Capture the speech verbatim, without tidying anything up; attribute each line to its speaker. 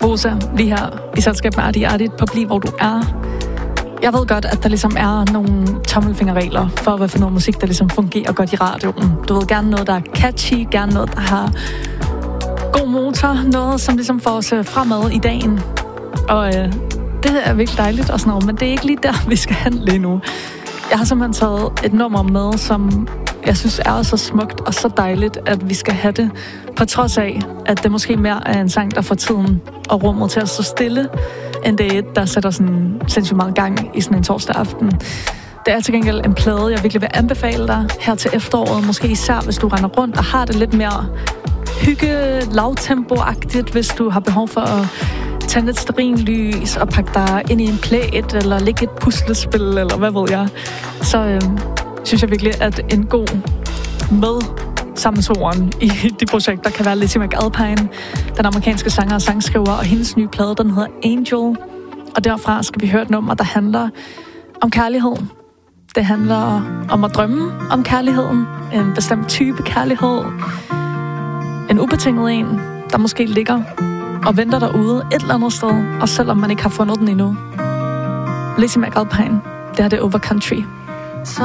Speaker 1: Rosa, lige her i selskab med Artie Artie på Bliv, hvor du er. Jeg ved godt, at der ligesom er nogle tommelfingerregler for, hvad for noget musik, der ligesom fungerer godt i radioen. Du ved, gerne noget, der er catchy, gerne noget, der har god motor, noget, som ligesom får os fremad i dagen. Og øh, det er virkelig dejligt og sådan noget, men det er ikke lige der, vi skal hen lige nu. Jeg har simpelthen taget et nummer med, som jeg synes er så smukt og så dejligt, at vi skal have det, på trods af, at det måske mere er en sang, der får tiden og rummet til at stå stille, end det er et, der sætter sådan sindssygt meget gang i sådan en torsdag aften. Det er til gengæld en plade, jeg virkelig vil anbefale dig her til efteråret, måske især hvis du render rundt og har det lidt mere hygge, lavtempo-agtigt, hvis du har behov for at tænde et stearinlys og pakke dig ind i en plæt, eller lægge et puslespil, eller hvad ved jeg. Så øh, synes jeg virkelig, at en god med sammensvoren i de projekter kan være Lizzie McAlpine, den amerikanske sanger og sangskriver, og hendes nye plade, den hedder Angel. Og derfra skal vi høre et nummer, der handler om kærlighed. Det handler om at drømme om kærligheden, en bestemt type kærlighed, en ubetinget en, der måske ligger og venter derude et eller andet sted, og selvom man ikke har fundet den endnu. Lizzie McAlpine, det her det er Over Country.